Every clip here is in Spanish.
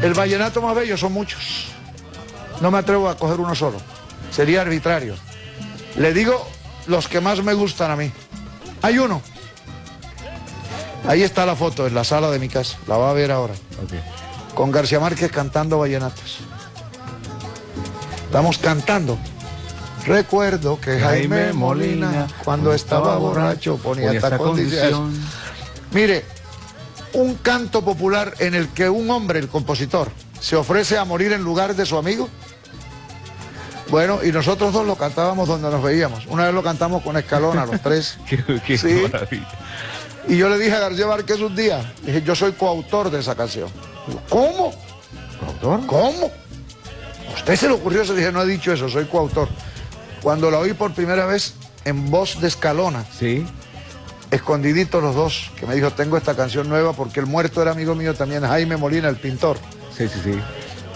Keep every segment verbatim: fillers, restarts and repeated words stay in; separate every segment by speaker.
Speaker 1: El vallenato más bello son muchos. No me atrevo a coger uno solo. Sería arbitrario. Le digo los que más me gustan a mí. Hay uno. Ahí está la foto en la sala de mi casa. La va a ver ahora.
Speaker 2: Okay.
Speaker 1: Con García Márquez cantando vallenatos. Estamos cantando. Recuerdo que Jaime, Jaime Molina, Molina, cuando estaba borracho, ponía, ponía esta condición. condición. Mire, un canto popular en el que un hombre, el compositor, se ofrece a morir en lugar de su amigo. Bueno, y nosotros dos lo cantábamos donde nos veíamos. Una vez lo cantamos con Escalona, los tres.
Speaker 2: qué, qué
Speaker 1: sí.
Speaker 2: maravilla.
Speaker 1: Y yo le dije a García Márquez un día, dije, yo soy coautor de esa canción. ¿Cómo?
Speaker 2: ¿Coautor?
Speaker 1: ¿Cómo? ¿A usted se le ocurrió? Se dije, no he dicho eso, soy coautor. Cuando la oí por primera vez en voz de Escalona,
Speaker 2: sí,
Speaker 1: escondiditos los dos, que me dijo, tengo esta canción nueva porque el muerto era amigo mío también, Jaime Molina, el pintor.
Speaker 2: Sí, sí, sí.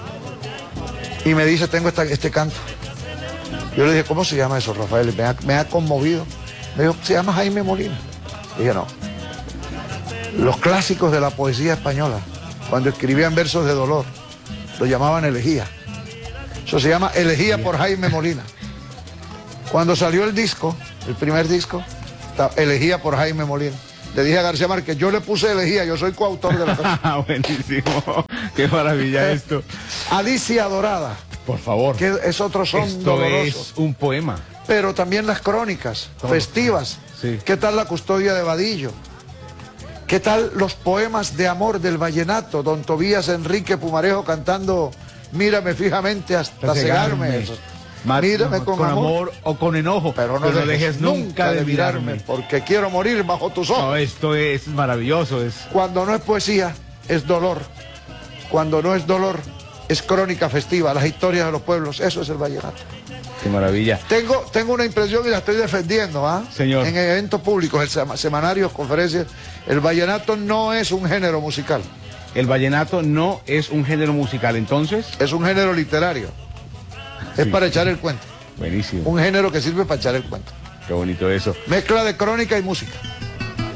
Speaker 1: Y me dice, tengo esta, este canto. Yo le dije, ¿cómo se llama eso, Rafael? Me ha, me ha conmovido. Me dijo, se llama Jaime Molina. Y dije, no. Los clásicos de la poesía española, cuando escribían versos de dolor, lo llamaban elegía. Eso se llama Elegía por Jaime Molina. Cuando salió el disco, el primer disco, Elegía por Jaime Molina. Le dije a García Márquez, yo le puse Elegía, yo soy coautor de la canción.
Speaker 2: Buenísimo, qué maravilla esto.
Speaker 1: Alicia Dorada.
Speaker 2: Por favor.
Speaker 1: Que es otro son
Speaker 2: esto
Speaker 1: doloroso.
Speaker 2: Es un poema.
Speaker 1: Pero también las crónicas
Speaker 2: ¿Cómo?
Speaker 1: Festivas.
Speaker 2: Sí.
Speaker 1: ¿Qué tal la custodia de Vadillo? ¿Qué tal los poemas de amor del vallenato? Don Tobías Enrique Pumarejo cantando Mírame fijamente hasta cegarme. Mírame con,
Speaker 2: con
Speaker 1: amor.
Speaker 2: amor o con enojo,
Speaker 1: pero no,
Speaker 2: pero
Speaker 1: dejes,
Speaker 2: dejes nunca de mirarme,
Speaker 1: mirarme, porque quiero morir bajo tus ojos.
Speaker 2: No, esto es maravilloso. Es...
Speaker 1: Cuando no es poesía, es dolor. Cuando no es dolor, es crónica festiva, las historias de los pueblos. Eso es el vallenato.
Speaker 2: Qué maravilla.
Speaker 1: Tengo, tengo una impresión y la estoy defendiendo, ¿ah?
Speaker 2: Señor.
Speaker 1: En eventos públicos, el semanarios, conferencias. El vallenato no es un género musical.
Speaker 2: El vallenato no es un género musical, entonces.
Speaker 1: Es un género literario. Es sí, para echar el cuento.
Speaker 2: Buenísimo.
Speaker 1: Un género que sirve para echar el cuento.
Speaker 2: Qué bonito eso.
Speaker 1: Mezcla de crónica y música.